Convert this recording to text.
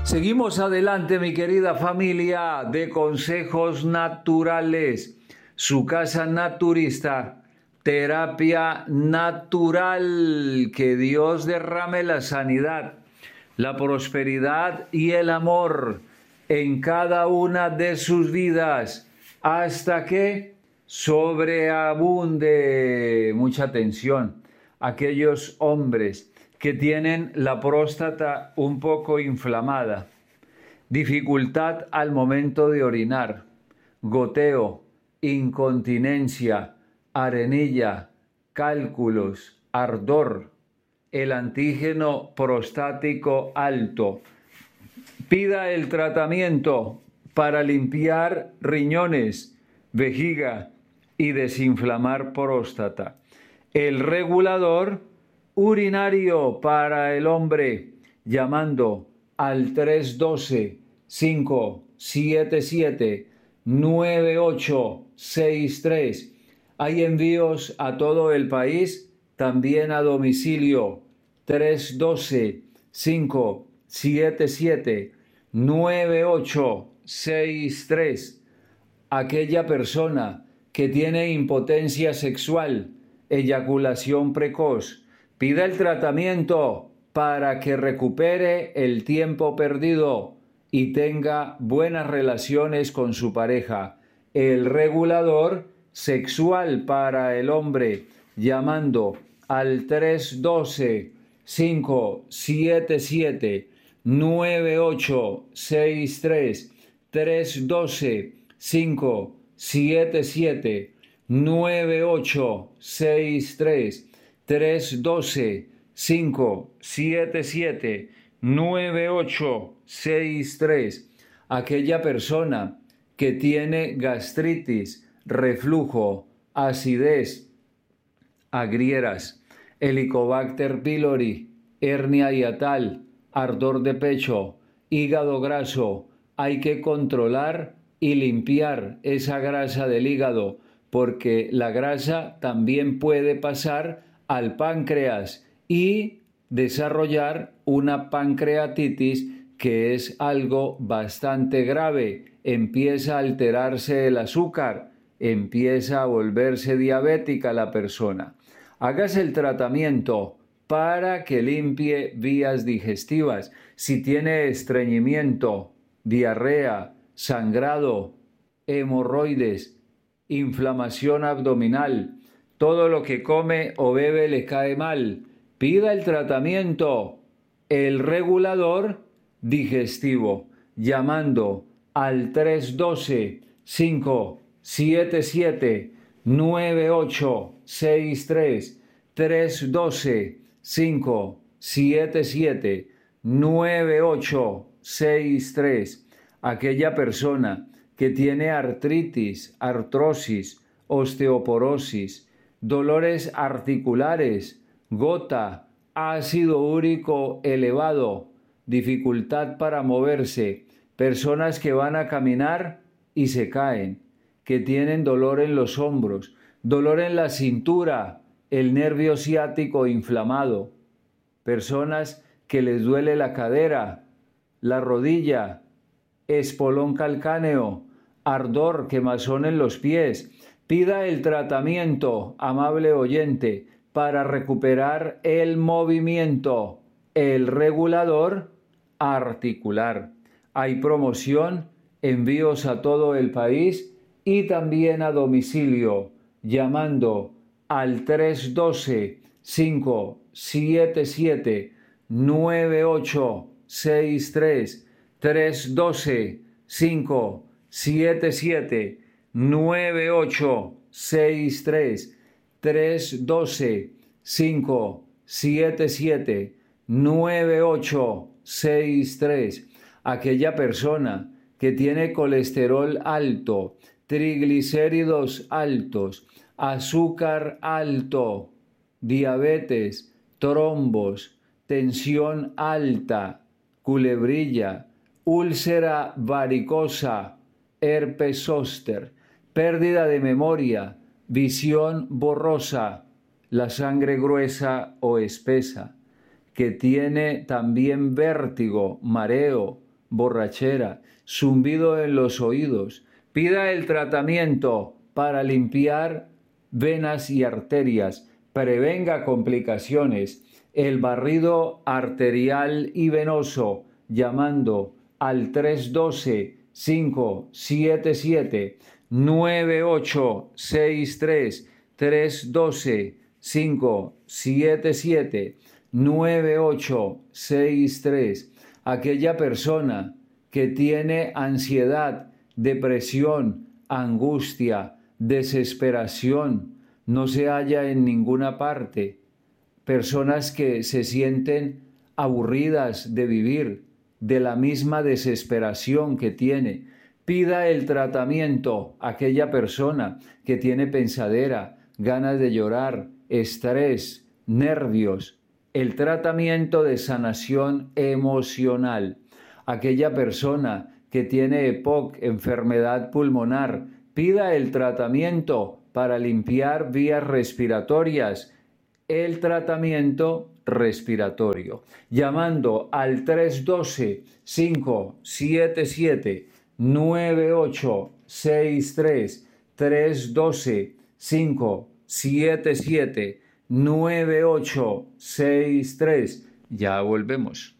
Seguimos adelante, mi querida familia de Consejos Naturales, su casa naturista, terapia natural. Que Dios derrame la sanidad, la prosperidad y el amor en cada una de sus vidas, hasta que sobreabunde. Mucha atención, aquellos hombres que tienen la próstata un poco inflamada, dificultad al momento de orinar, goteo, incontinencia, arenilla, cálculos, ardor, el antígeno prostático alto. Pida el tratamiento para limpiar riñones, vejiga y desinflamar próstata. El regulador urinario para el hombre, llamando al 312-577-9863. Hay envíos a todo el país, también a domicilio. 312-577-9863. Aquella persona que tiene impotencia sexual, eyaculación precoz, pida el tratamiento para que recupere el tiempo perdido y tenga buenas relaciones con su pareja. El regulador sexual para el hombre, llamando al 312-577-9863. 312-577-9863. 312-577-9863. Aquella persona que tiene gastritis, reflujo, acidez, agrieras, Helicobacter pylori, hernia hiatal, ardor de pecho, hígado graso, hay que controlar y limpiar esa grasa del hígado, porque la grasa también puede pasar al páncreas y desarrollar una pancreatitis, que es algo bastante grave. Empieza a alterarse el azúcar, empieza a volverse diabética la persona. Hágase el tratamiento para que limpie vías digestivas. Si tiene estreñimiento, diarrea, sangrado, hemorroides, inflamación abdominal, todo lo que come o bebe le cae mal, pida el tratamiento, el regulador digestivo, llamando al 312-577-9863. 312-577-9863. Aquella persona que tiene artritis, artrosis, osteoporosis, dolores articulares, gota, ácido úrico elevado, dificultad para moverse, personas que van a caminar y se caen, que tienen dolor en los hombros, dolor en la cintura, el nervio ciático inflamado, personas que les duele la cadera, la rodilla, espolón calcáneo, ardor, quemazón en los pies. Pida el tratamiento, amable oyente, para recuperar el movimiento, el regulador articular. Hay promoción, envíos a todo el país y también a domicilio, llamando al 312-577-9863. 312-577-9863. 312-577-9863. Aquella persona que tiene colesterol alto, triglicéridos altos, azúcar alto, diabetes, trombos, tensión alta, culebrilla, úlcera varicosa, herpes zóster, pérdida de memoria, visión borrosa, la sangre gruesa o espesa, que tiene también vértigo, mareo, borrachera, zumbido en los oídos. Pida el tratamiento para limpiar venas y arterias, prevenga complicaciones, el barrido arterial y venoso, llamando al 312-577-9863, 312-577-9863. Aquella persona que tiene ansiedad, depresión, angustia, desesperación, no se halla en ninguna parte. Personas que se sienten aburridas de vivir, de la misma desesperación que tiene. Pida el tratamiento a aquella persona que tiene pensadera, ganas de llorar, estrés, nervios. El tratamiento de sanación emocional. Aquella persona que tiene EPOC, enfermedad pulmonar, pida el tratamiento para limpiar vías respiratorias, el tratamiento respiratorio, llamando al 312-577-9863, 312-577-9863. Ya volvemos.